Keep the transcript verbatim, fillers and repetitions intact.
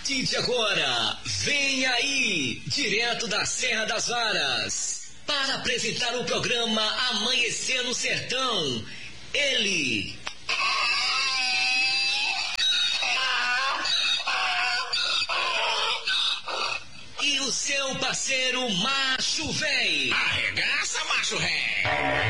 partir de agora, vem aí, direto da Serra das Varas, para apresentar o programa Amanhecer no Sertão, ele... E o seu parceiro Macho Véi. Arregaça, Macho Véi.